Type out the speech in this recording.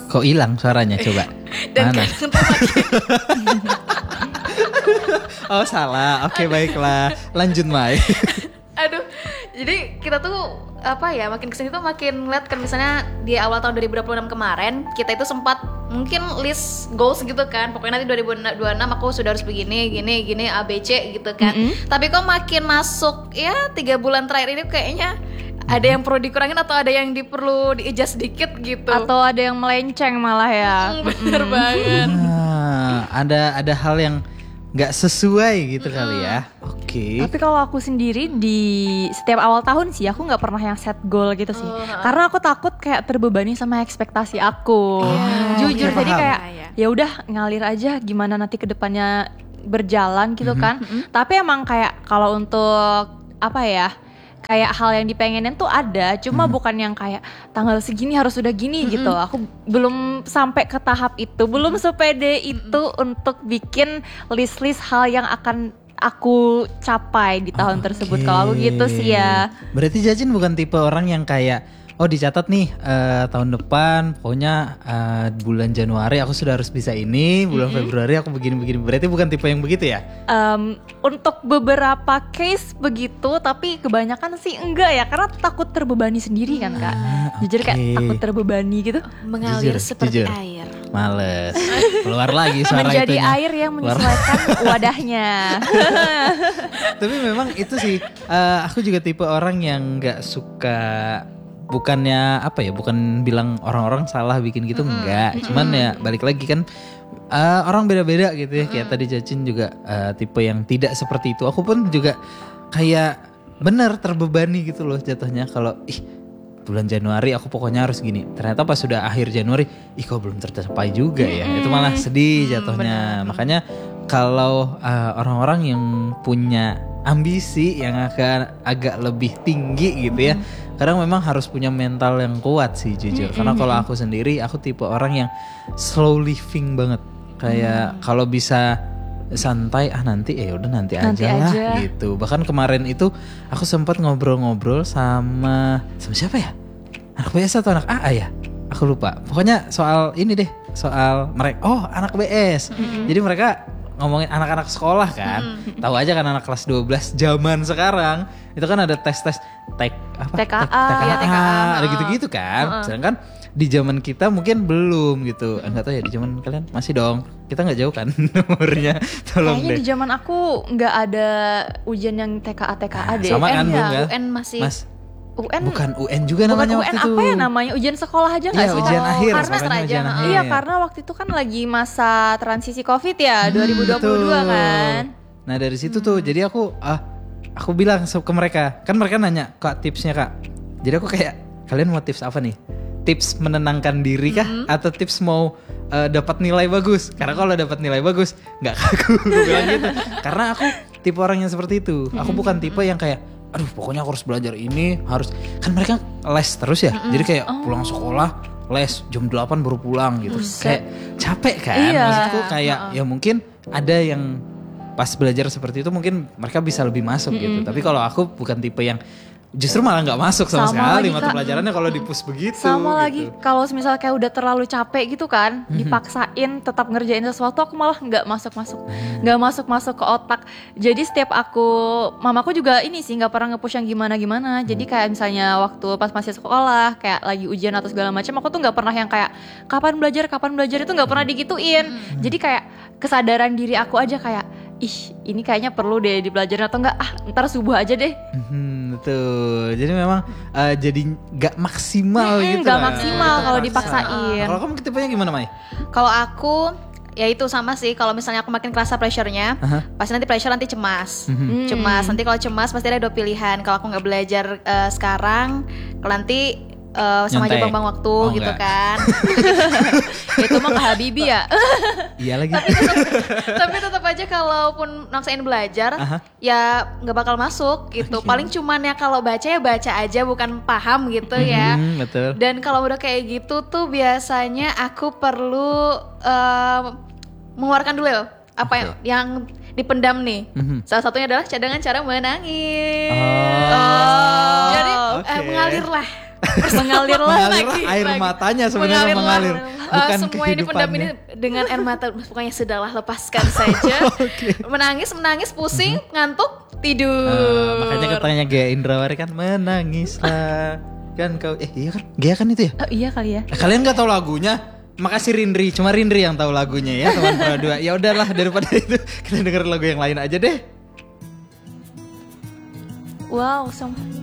Kok hilang suaranya coba? Dan Mana? kadang tuh makin Oh salah, oke baiklah. Lanjut Mai. aduh, jadi kita tuh apa ya, makin kesini tuh makin ngeliat kan, misalnya di awal tahun 2026 kemarin kita itu sempat mungkin list goals gitu kan, pokoknya nanti 2026 aku sudah harus begini, gini, ABC gitu kan. Tapi kok makin masuk ya 3 bulan terakhir ini kayaknya ada yang perlu dikurangin atau ada yang perlu di-adjust sedikit gitu. Atau ada yang melenceng malah ya. Bener banget. Ada hal yang nggak sesuai gitu kali ya. Oke. Tapi kalau aku sendiri di setiap awal tahun sih aku nggak pernah yang set goal gitu sih. Karena aku takut kayak terbebani sama ekspektasi aku. Jujur, oke, jadi paham. kayak ya udah ngalir aja gimana nanti kedepannya berjalan gitu kan. Tapi emang kayak kalau untuk apa ya, kayak hal yang dipengenin tuh ada, cuma bukan yang kayak tanggal segini harus udah gini gitu. Aku belum sampai ke tahap itu, belum sepede itu untuk bikin list-list hal yang akan aku capai di tahun tersebut. Kalau aku gitu sih ya. Berarti Jajin bukan tipe orang yang kayak dicatat nih tahun depan pokoknya bulan Januari aku sudah harus bisa ini, bulan Februari aku begini-begini. Berarti bukan tipe yang begitu ya? Untuk beberapa case begitu, tapi kebanyakan sih enggak ya, karena takut terbebani sendiri kan Kak. Jujur kayak oke. takut terbebani gitu. Mengalir Jujur, seperti jujur. air. Males. Keluar lagi suara Menjadi itunya. air yang menyesuaikan wadahnya. Tapi memang itu sih aku juga tipe orang yang nggak suka, bukannya apa ya, bukan bilang orang-orang salah bikin gitu, enggak. Cuman ya balik lagi kan orang beda-beda gitu ya. Kayak tadi Jacin juga tipe yang tidak seperti itu. Aku pun juga kayak bener terbebani gitu loh jatuhnya kalau bulan Januari aku pokoknya harus gini. Ternyata pas sudah akhir Januari, kok belum tercapai juga ya. Itu malah sedih jatuhnya. Makanya kalau orang-orang yang punya ambisi yang agak lebih tinggi gitu ya, kadang memang harus punya mental yang kuat sih jujur. Karena kalau aku sendiri, aku tipe orang yang slow living banget. Kayak kalau bisa santai, nanti ya udah nanti aja lah gitu. Bahkan kemarin itu aku sempat ngobrol-ngobrol sama siapa ya? Anak BS atau anak AA ya? Aku lupa. Pokoknya soal ini deh, soal mereka. Anak BS. Jadi mereka ngomongin anak-anak sekolah kan. Tahu aja kan anak kelas 12 zaman sekarang itu kan ada tes-tes TKA, ada gitu-gitu kan. Sedangkan di zaman kita mungkin belum gitu. Enggak tahu ya di zaman kalian masih dong. Kita nggak jauh kan umurnya. Tolong Kayaknya deh. di zaman aku nggak ada ujian yang TKA deh. Sama kan, UN Bung, ya, kan? UN masih UN Bukan UN juga bukan namanya UN waktu itu. apa ya namanya, ujian sekolah aja nggak Iya, sih? ujian akhir. karena pokoknya aja. ujian akhir. Iya, karena waktu itu kan lagi masa transisi COVID ya, 2022 Betul. kan. Nah dari situ tuh jadi aku bilang ke mereka, kan mereka nanya Kak tipsnya Kak. Jadi aku kayak, kalian mau tips apa nih? Tips menenangkan diri kah? Atau tips mau dapat nilai bagus? Karena kalau dapat nilai bagus nggak kaku. Gue bilang gitu. Karena aku tipe orang yang seperti itu. Aku bukan tipe yang kayak aduh pokoknya aku harus belajar ini, harus, kan mereka les terus ya. Jadi kayak pulang sekolah les jam 8 baru pulang gitu. Kayak capek kan. Iya. Maksudku kayak ya mungkin ada yang pas belajar seperti itu mungkin mereka bisa lebih masuk gitu. Tapi kalau aku bukan tipe yang justru malah nggak masuk sama sekali lagi, mata Kak. pelajarannya kalau dipus begitu. Sama gitu. lagi kalau misalnya kayak udah terlalu capek gitu kan, dipaksain tetap ngerjain sesuatu, aku malah nggak masuk ke otak. Jadi setiap mamaku juga ini sih nggak pernah nge-push yang gimana. Jadi kayak misalnya waktu pas masih sekolah kayak lagi ujian atau segala macam, aku tuh nggak pernah yang kayak kapan belajar itu nggak pernah digituin. Jadi kayak kesadaran diri aku aja kayak ini kayaknya perlu deh dipelajarin atau enggak ntar subuh aja deh. Betul. Jadi memang jadi nggak maksimal gitu. Nggak lah. maksimal kalau dipaksain. Kalau kamu tipenya gimana Mai? Kalau aku ya itu sama sih, kalau misalnya aku makin kerasa pressure-nya, pasti nanti pressure nanti cemas. Nanti kalau cemas pasti ada 2 pilihan. Kalau aku nggak belajar sekarang, kalau nanti sama aja Nyontek. buang-buang waktu gitu enggak. kan. Itu mah ke Habibie ya. Iya lagi. Tapi tetap aja kalaupun naksain belajar ya nggak bakal masuk gitu. Paling cuman ya kalau baca ya baca aja, bukan paham gitu ya. Betul. Dan kalau udah kayak gitu tuh biasanya aku perlu mengeluarkan dulu ya apa yang dipendam nih. Salah satunya adalah cadangan cara menangis. Jadi oke. mengalirlah. Mengalirlah Mengalir air matanya sebenarnya mengalir. bukan semua ini pendam ini dengan air mata, pokoknya sudahlah lepaskan saja. Menangis, pusing, ngantuk, tidur. Makanya katanya Gea Indrawari kan menangislah. Kan kau iya kan Gea kan itu ya? Oh, iya kali ya. Kalian nggak tahu lagunya? Makasih Rindri, cuma Rindri yang tahu lagunya ya teman Pro 2. Ya udahlah daripada itu kita denger lagu yang lain aja deh. Wow,